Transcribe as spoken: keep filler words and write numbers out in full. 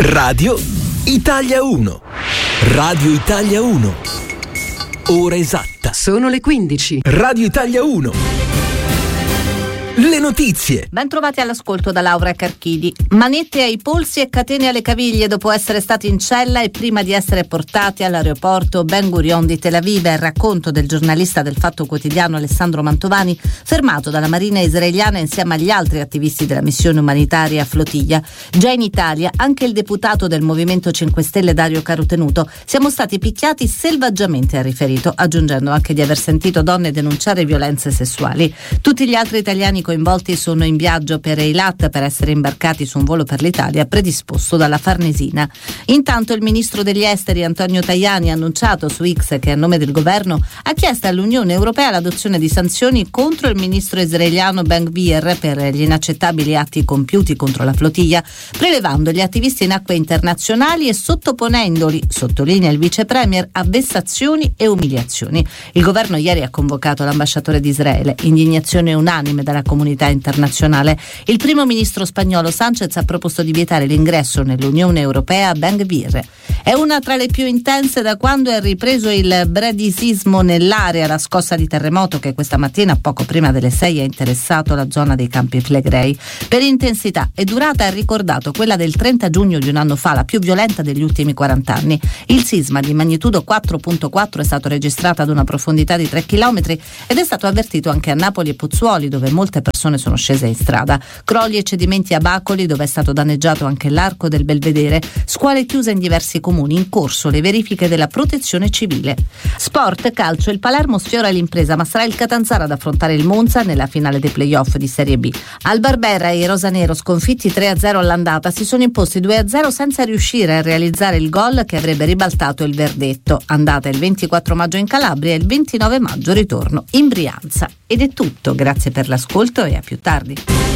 Radio Italia uno. Radio Italia uno. Ora esatta. Sono le quindici. Radio Italia uno. Le notizie. Ben trovati all'ascolto da Laura Carchidi. Manette ai polsi e catene alle caviglie dopo essere stati in cella e prima di essere portati all'aeroporto Ben Gurion di Tel Aviv. È il racconto del giornalista del Fatto Quotidiano Alessandro Mantovani, fermato dalla Marina israeliana insieme agli altri attivisti della missione umanitaria Flotilla. Già in Italia anche il deputato del Movimento cinque Stelle Dario Carotenuto: siamo stati picchiati selvaggiamente, ha riferito, aggiungendo anche di aver sentito donne denunciare violenze sessuali. Tutti gli altri italiani coinvolti sono in viaggio per Eilat per essere imbarcati su un volo per l'Italia predisposto dalla Farnesina. Intanto il ministro degli esteri Antonio Tajani ha annunciato su X che a nome del governo ha chiesto all'Unione Europea l'adozione di sanzioni contro il ministro israeliano Ben Gvir per gli inaccettabili atti compiuti contro la flotilla, prelevando gli attivisti in acque internazionali e sottoponendoli, sottolinea il vice premier, a vessazioni e umiliazioni. Il governo ieri ha convocato l'ambasciatore di Israele, indignazione unanime dalla comunità internazionale. Il primo ministro spagnolo Sánchez ha proposto di vietare l'ingresso nell'Unione Europea a Ben Gvir. È una tra le più intense da quando è ripreso il bradisismo nell'area. La scossa di terremoto che questa mattina poco prima delle sei ha interessato la zona dei Campi Flegrei. Per intensità e durata ha ricordato quella del trenta giugno di un anno fa, la più violenta degli ultimi quaranta anni. Il sisma di magnitudo quattro virgola quattro è stato registrato ad una profondità di tre chilometri ed è stato avvertito anche a Napoli e Pozzuoli, dove molte persone sono scese in strada. Crolli e cedimenti a Bacoli, dove è stato danneggiato anche l'arco del Belvedere. Scuole chiuse in diversi comuni, in corso le verifiche della protezione civile. Sport, calcio, il Palermo sfiora l'impresa, ma sarà il Catanzaro ad affrontare il Monza nella finale dei playoff di Serie B. Al Barbera i rosanero, sconfitti tre a zero all'andata, si sono imposti due a zero senza riuscire a realizzare il gol che avrebbe ribaltato il verdetto. Andata il ventiquattro maggio in Calabria e il ventinove maggio ritorno in Brianza. Ed è tutto, grazie per l'ascolto e a più tardi.